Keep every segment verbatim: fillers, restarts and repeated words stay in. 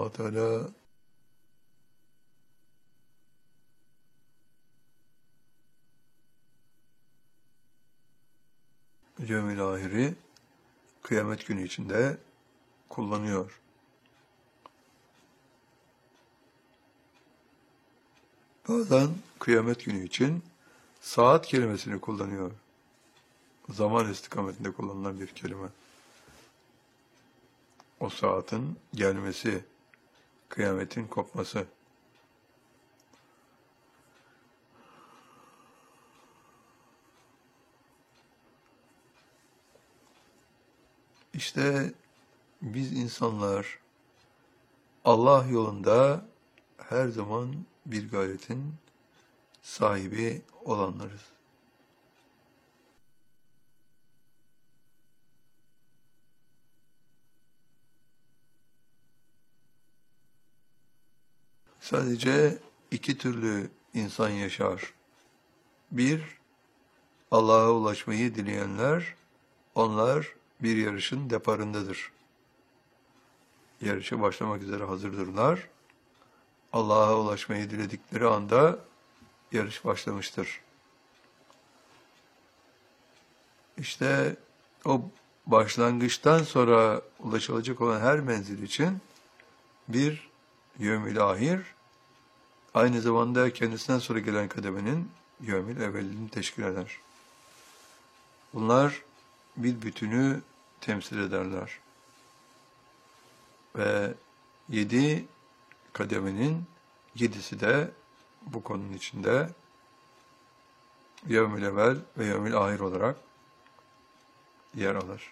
Allah Teala Cemil ahiri kıyamet günü içinde kullanıyor. Bazen kıyamet günü için saat kelimesini kullanıyor. Zaman istikametinde kullanılan bir kelime. O saatin gelmesi, kıyametin kopması. İşte biz insanlar Allah yolunda her zaman bir gayretin sahibi olanlarız. Sadece iki türlü insan yaşar. Bir, Allah'a ulaşmayı dileyenler, onlar bir yarışın deparındadır. Yarışa başlamak üzere hazırdırlar. Allah'a ulaşmayı diledikleri anda yarış başlamıştır. İşte o başlangıçtan sonra ulaşılacak olan her menzil için bir yevm-i ahir, aynı zamanda kendisinden sonra gelen kademenin yevm-i evvelini teşkil eder. Bunlar bir bütünü temsil ederler. Ve yedi kademenin yedisi de bu konunun içinde yevm-i evvel ve yevm-i ahir olarak yer alır.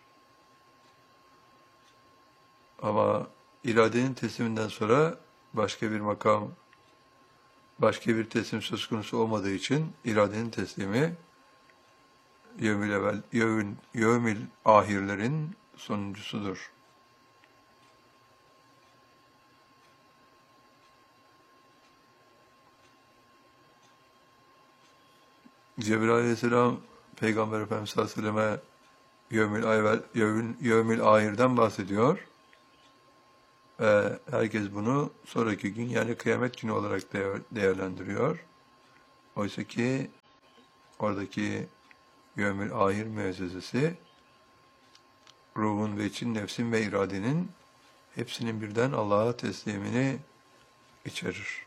Ama iradenin tesliminden sonra başka bir makam, başka bir teslim söz konusu olmadığı için iradenin teslimi yevm-i evvel, yevm, yevm-i ahirlerin sonuncusudur. Cebrail aleyhisselam Peygamber Efendimiz sallallahu aleyhi ve selleme yevm-i evvel, yevm, yevm-i ahirden bahsediyor. Ve herkes bunu sonraki gün, yani kıyamet günü olarak değerlendiriyor. Oysa ki oradaki yevm-i ahir müessesesi ruhun ve için, nefsin ve iradenin hepsinin birden Allah'a teslimini içerir.